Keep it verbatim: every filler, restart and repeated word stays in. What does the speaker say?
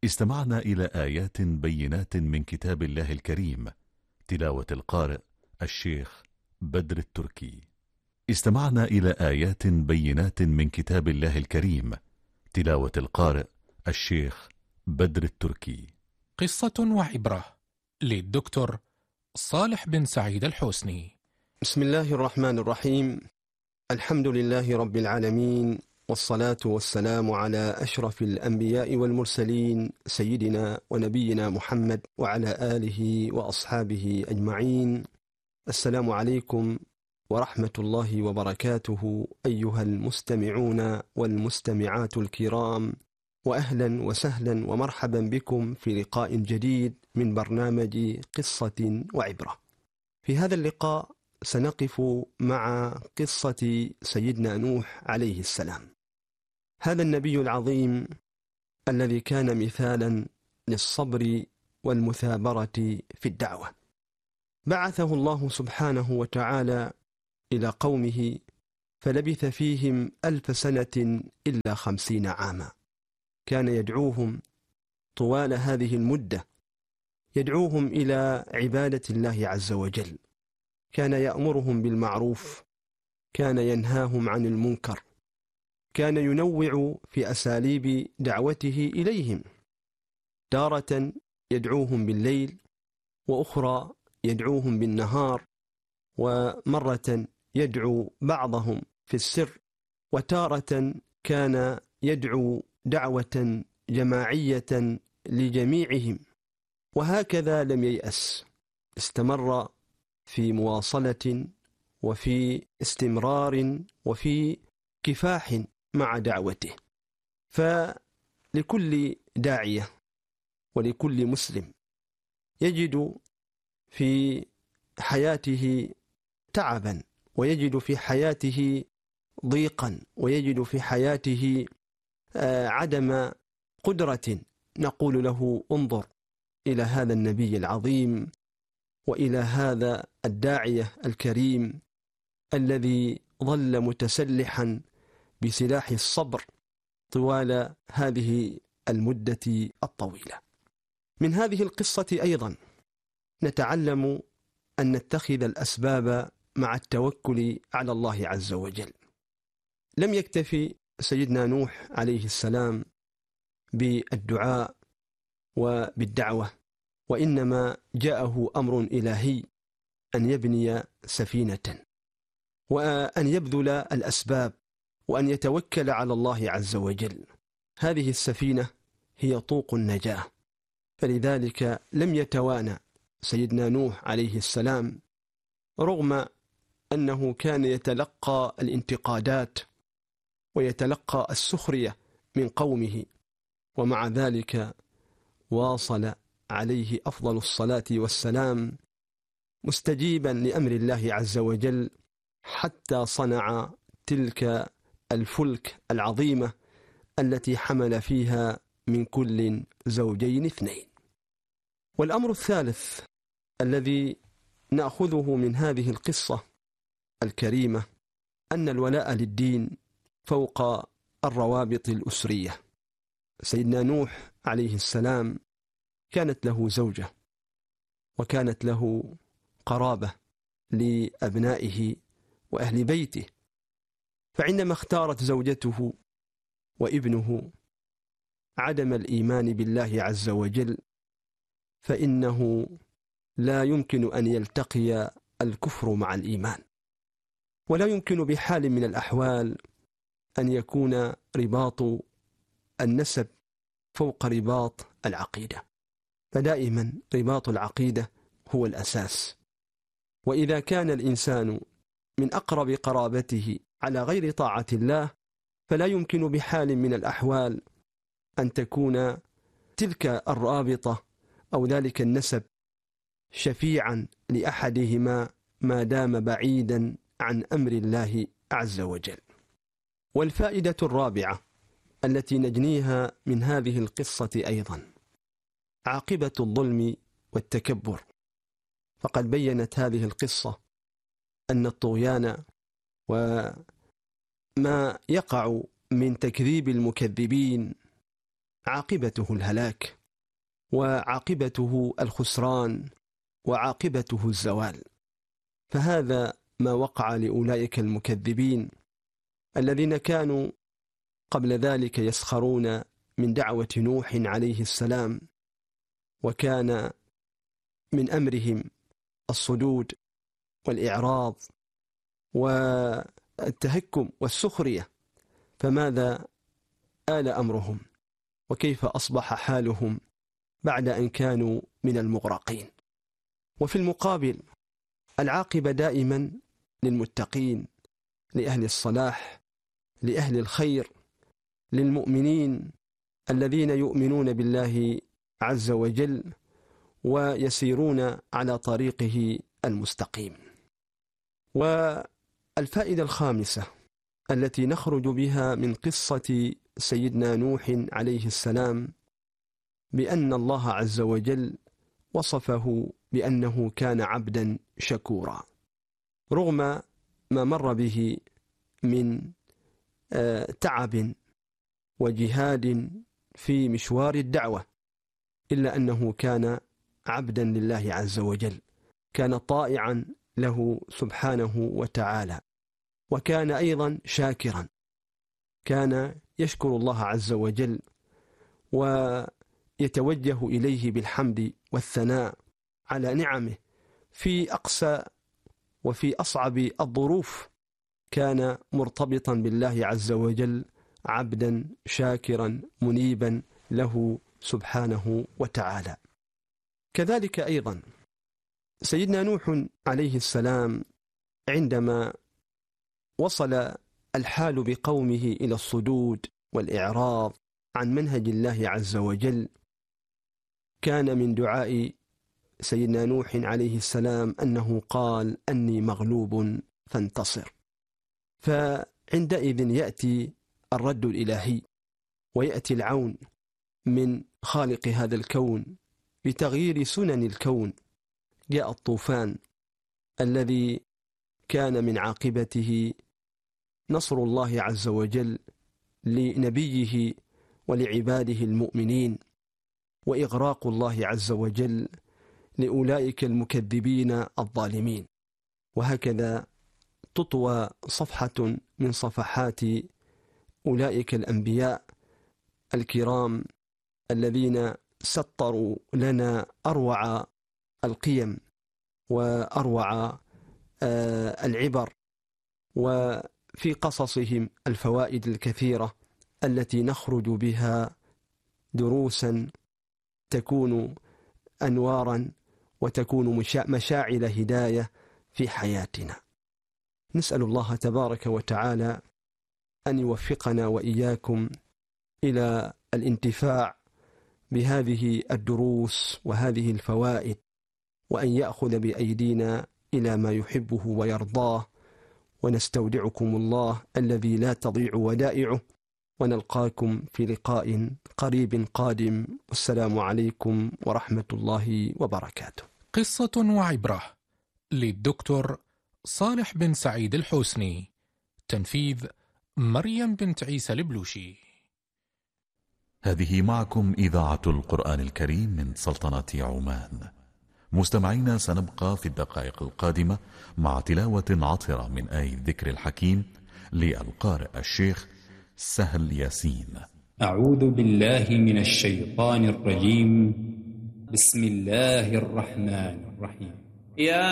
استمعنا إلى آيات بينات من كتاب الله الكريم، تلاوة القارئ الشيخ بدر التركي. استمعنا إلى آيات بينات من كتاب الله الكريم، تلاوة القارئ الشيخ بدر التركي. قصة وعبرة للدكتور صالح بن سعيد الحسني. بسم الله الرحمن الرحيم. الحمد لله رب العالمين، والصلاة والسلام على أشرف الأنبياء والمرسلين سيدنا ونبينا محمد وعلى آله وأصحابه أجمعين. السلام عليكم ورحمة الله وبركاته أيها المستمعون والمستمعات الكرام، وأهلا وسهلا ومرحبا بكم في لقاء جديد من برنامج قصة وعبرة. في هذا اللقاء سنقف مع قصة سيدنا نوح عليه السلام، هذا النبي العظيم الذي كان مثالا للصبر والمثابرة في الدعوة. بعثه الله سبحانه وتعالى إلى قومه فلبث فيهم ألف سنة إلا خمسين عاما. كان يدعوهم طوال هذه المدة، يدعوهم إلى عبادة الله عز وجل، كان يأمرهم بالمعروف، كان ينهاهم عن المنكر، كان ينوع في أساليب دعوته إليهم، تارة يدعوهم بالليل، وأخرى يدعوهم بالنهار، ومرة يدعو بعضهم في السر، وتارة كان يدعو دعوة جماعية لجميعهم. وهكذا لم ييأس، استمر في مواصلة وفي استمرار وفي كفاح مع دعوته. فلكل داعية ولكل مسلم يجد في حياته تعبا، ويجد في حياته ضيقا، ويجد في حياته عدم قدرة، نقول له انظر إلى هذا النبي العظيم وإلى هذا الداعية الكريم الذي ظل متسلحا بسلاح الصبر طوال هذه المدة الطويلة. من هذه القصة أيضا نتعلم أن نتخذ الأسباب مع التوكل على الله عز وجل. لم يكتفي سيدنا نوح عليه السلام بالدعاء وبالدعوة، وإنما جاءه أمر إلهي أن يبني سفينة، وأن يبذل الأسباب، وأن يتوكل على الله عز وجل. هذه السفينة هي طوق النجاة، فلذلك لم يتوانى سيدنا نوح عليه السلام، رغم أنه كان يتلقى الانتقادات ويتلقى السخرية من قومه، ومع ذلك واصل عليه أفضل الصلاة والسلام مستجيبا لأمر الله عز وجل، حتى صنع تلك الفلك العظيمة التي حمل فيها من كل زوجين اثنين. والأمر الثالث الذي نأخذه من هذه القصة الكريمة أن الولاء للدين فوق الروابط الأسرية. سيدنا نوح عليه السلام كانت له زوجة، وكانت له قرابة لأبنائه وأهل بيته، فعندما اختارت زوجته وابنه عدم الإيمان بالله عز وجل، فإنه لا يمكن أن يلتقي الكفر مع الإيمان، ولا يمكن بحال من الأحوال أن يكون رباط النسب فوق رباط العقيدة، فدائما رباط العقيدة هو الأساس. وإذا كان الإنسان من أقرب قرابته على غير طاعة الله، فلا يمكن بحال من الأحوال أن تكون تلك الرابطة أو ذلك النسب شفيعا لأحدهما ما دام بعيدا عن أمر الله عز وجل. والفائدة الرابعة التي نجنيها من هذه القصة أيضا عاقبة الظلم والتكبر، فقد بينت هذه القصة أن الطغيان وما يقع من تكذيب المكذبين عاقبته الهلاك، وعاقبته الخسران، وعاقبته الزوال. فهذا ما وقع لأولئك المكذبين الذين كانوا قبل ذلك يسخرون من دعوة نوح عليه السلام، وكان من أمرهم الصدود والإعراض والتهكم والسخرية. فماذا آل أمرهم؟ وكيف أصبح حالهم بعد أن كانوا من المغرقين؟ وفي المقابل العاقبة دائما للمتقين، لأهل الصلاح، لأهل الخير، للمؤمنين الذين يؤمنون بالله عز وجل ويسيرون على طريقه المستقيم. والفائدة الخامسة التي نخرج بها من قصة سيدنا نوح عليه السلام بأن الله عز وجل وصفه بأنه كان عبدا شكورا، رغم ما مر به من تعب وجهاد في مشوار الدعوة، إلا أنه كان عبدا لله عز وجل، كان طائعا له سبحانه وتعالى، وكان أيضا شاكرا، كان يشكر الله عز وجل ويتوجه إليه بالحمد والثناء على نعمه في أقسى وفي أصعب الظروف. كان مرتبطا بالله عز وجل عبدا شاكرا منيبا له سبحانه وتعالى. كذلك أيضا سيدنا نوح عليه السلام عندما وصل الحال بقومه إلى الصدود والإعراض عن منهج الله عز وجل، كان من دعاء سيدنا نوح عليه السلام أنه قال أني مغلوب فانتصر. فعندئذ يأتي الرد الإلهي ويأتي العون من خالق هذا الكون بتغيير سنن الكون. جاء الطوفان الذي كان من عاقبته نصر الله عز وجل لنبيه ولعباده المؤمنين، وإغراق الله عز وجل لأولئك المكذبين الظالمين. وهكذا تطوى صفحة من صفحات أولئك الأنبياء الكرام الذين سطروا لنا أروع القيم وأروع العبر، وفي قصصهم الفوائد الكثيرة التي نخرج بها دروسا تكون أنوارا وتكون مشاعل هداية في حياتنا. نسأل الله تبارك وتعالى أن يوفقنا وإياكم إلى الانتفاع بهذه الدروس وهذه الفوائد، وأن يأخذ بأيدينا إلى ما يحبه ويرضاه. ونستودعكم الله الذي لا تضيع ودائعه، ونلقاكم في لقاء قريب قادم. والسلام عليكم ورحمة الله وبركاته. قصة وعبرة للدكتور صالح بن سعيد الحوسني، تنفيذ مريم بنت عيسى البلوشي. هذه معكم إذاعة القرآن الكريم من سلطنة عمان. مستمعينا، سنبقى في الدقائق القادمة مع تلاوة عطرة من آية الذكر الحكيم للقارئ الشيخ سهل ياسين. أعوذ بالله من الشيطان الرجيم. بسم الله الرحمن الرحيم. يا